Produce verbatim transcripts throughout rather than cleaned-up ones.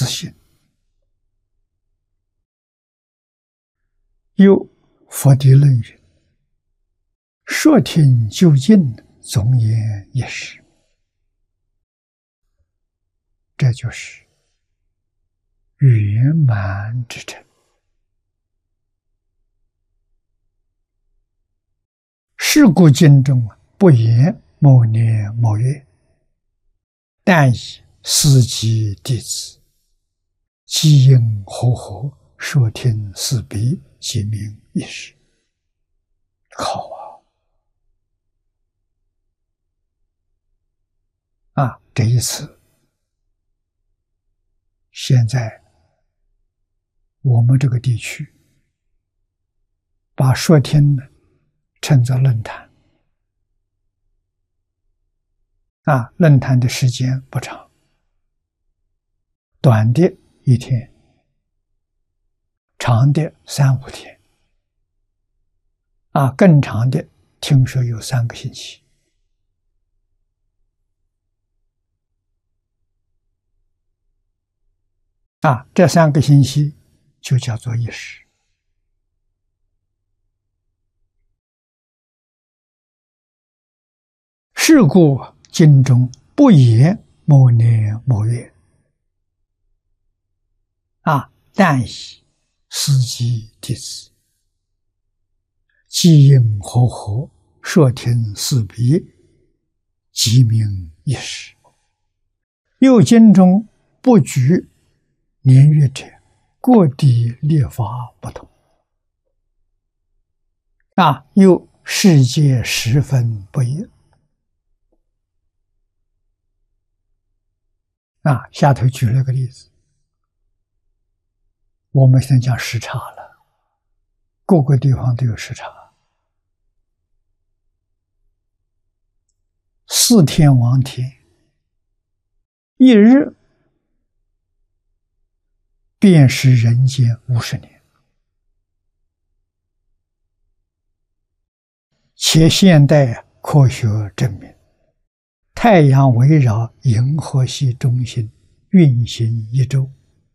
自信。又佛地论云：说听究竟，总言一时。这就是圆满之成。是故经中不言某年某月，但以司机弟子机应和合，说听四彼，即名一时。好啊！啊，这一次，现在我们这个地区把说听呢称作论坛。啊，论坛的时间不长，短的一天，长的三五天，啊，更长的听说有三个星期。啊，这三个星期就叫做一时。是故经中不言某年某月，啊，但以司机弟子机应和合，说听四彼，即名一时。又经中不拘年月者，各地立法不同。啊，又世界十分不一。啊，下头举了个例子，我们现在讲时差了，各个地方都有时差。四天王天，一日便是人间五十年。且现代科学证明，太阳围绕银河系中心运行一周，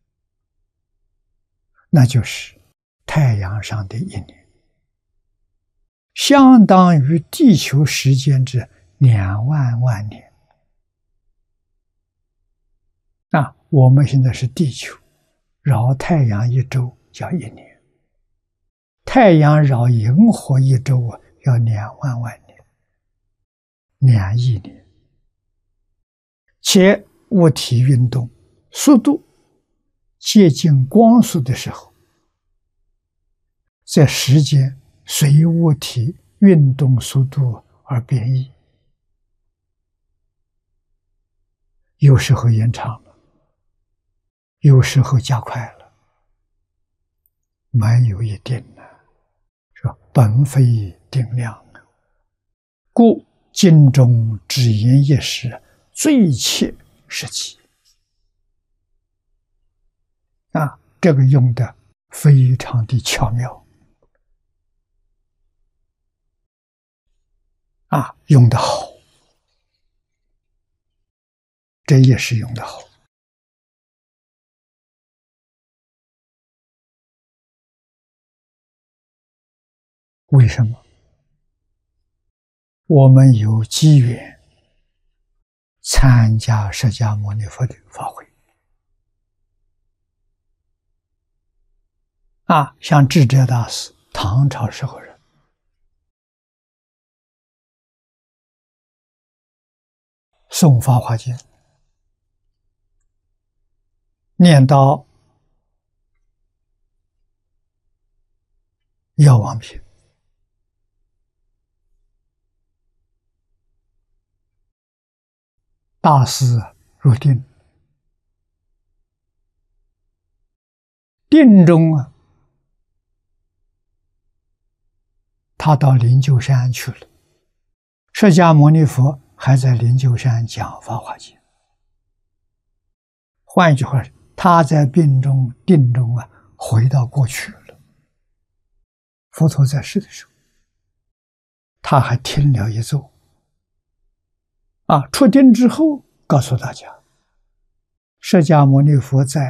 那就是太阳上的一年，相当于地球时间之两万万年。啊，我们现在是地球绕太阳一周叫一年，太阳绕银河一周啊要两万万年，两亿年。且物体运动速度接近光速的时候，在时间随物体运动速度而变异，有时候延长了，有时候加快了，没有一定的，说本非定量。故经中只言一时，最切实际。啊，这个用的非常的巧妙，啊，用得好，这也是用得好。为什么？我们有机缘参加释迦牟尼佛的法会。啊，像智者大师，唐朝时候人，诵《法华经》，念到药王品，大师入定，定中啊，他到灵鹫山去了，释迦牟尼佛还在灵鹫山讲《法华经》。换一句话，他在病中定中啊，回到过去了。佛陀在世的时候，他还听了一奏。啊，出定之后，告诉大家，释迦牟尼佛在